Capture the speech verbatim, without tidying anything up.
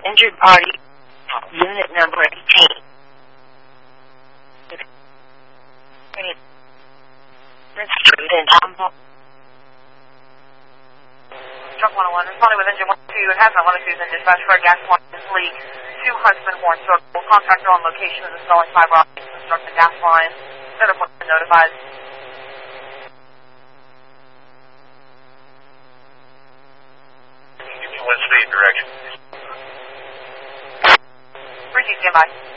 Injured party, unit number eighteen. Street in Humble. Truck one oh one, responding with engine one two, it has not one oh two, then dispatch for a gas line leak to Huntsman Horn Circle. Contractor on location is installing fiber optics to construct the gas line. Center point notified. Give me one speed direction. three G, stand by.